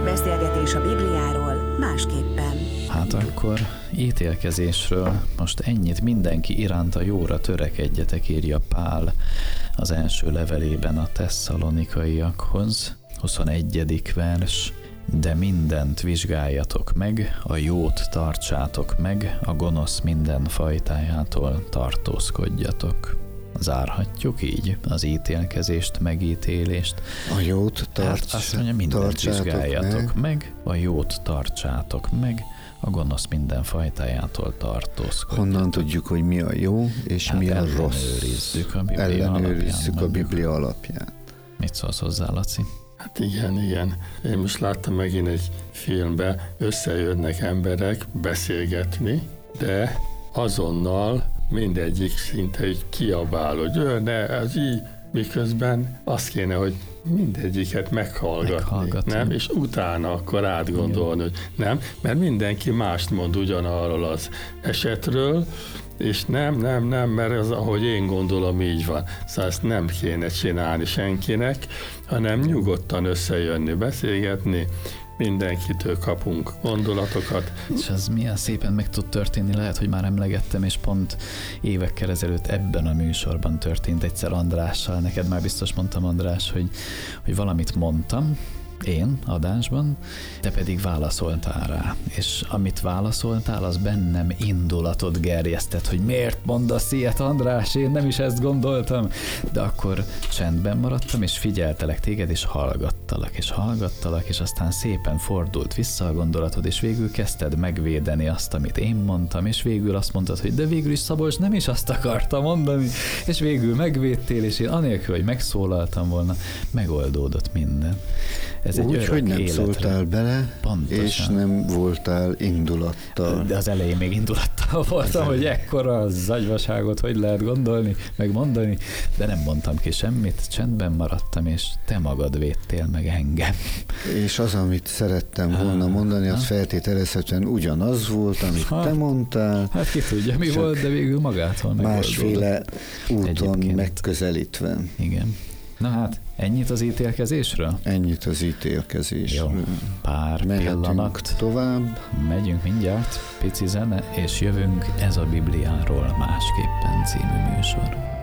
Beszélgetés a Bibliáról másképpen. Hát akkor ítélkezésről most ennyit, mindenki iránt a jóra törekedjetek, írja Pál az első levelében a Tesszalonikaiakhoz, 21. vers. De mindent vizsgáljatok meg, a jót tartsátok meg, a gonosz minden fajtájától tartózkodjatok. Zárhatjuk így az ítélkezést, megítélést. A jót azt mondja, mindent vizsgáljatok meg, a jót tartsátok meg, a gonosz minden fajtájától tartózkodjatok. Honnan tudjuk, hogy mi a jó, és mi a rossz? Ellenőrizzük a Biblia alapján. Mit szólsz hozzá, Laci? Hát igen. Én most láttam megint egy filmbe, összejönnek emberek beszélgetni, de azonnal mindegyik szinte így kiabál, hogy ne, ez így, miközben azt kéne, hogy mindegyiket meghallgatni. Nem? És utána akkor átgondolni, hogy nem, mert mindenki mást mond ugyanarról az esetről, és nem, mert ez, ahogy én gondolom, így van. Szóval ezt nem kéne csinálni senkinek, hanem nyugodtan összejönni, beszélgetni, mindenkitől kapunk gondolatokat. És az milyen szépen meg tud történni, lehet, hogy már emlegettem, és pont évekkel ezelőtt ebben a műsorban történt egyszer Andrással. Neked már biztos mondtam, András, hogy valamit mondtam, én adásban, te pedig válaszoltál rá. És amit válaszoltál, az bennem indulatot gerjesztett, hogy miért mondasz ilyet, András, én nem is ezt gondoltam. De akkor csendben maradtam, és figyeltelek téged, és hallgattalak, és aztán szépen fordult vissza a gondolatod, és végül kezdted megvédeni azt, amit én mondtam, és végül azt mondtad, hogy de végül is Szabolcs nem is azt akarta mondani, és végül megvédtél, és én anélkül, hogy megszólaltam volna, megoldódott minden. Ez úgy, hogy nem életre. Szóltál bele, pontosan. És nem voltál indulattal. De az elején még indulattal voltam, hogy ekkora az agyvaságot hogy lehet gondolni, megmondani, de nem mondtam ki semmit, csendben maradtam, és te magad védtél meg engem. És az, amit szerettem volna mondani, az feltételezhetően ugyanaz volt, amit te mondtál. Hát ki tudja, mi volt, de végül magától megoldódott. Másféle úton megközelítve. Igen. Na hát, ennyit az ítélkezésről? Ennyit az ítélkezésről. Jó, pár pillanat. Tovább. Megyünk mindjárt, pici zene, és jövünk, ez a Bibliáról másképpen című műsor.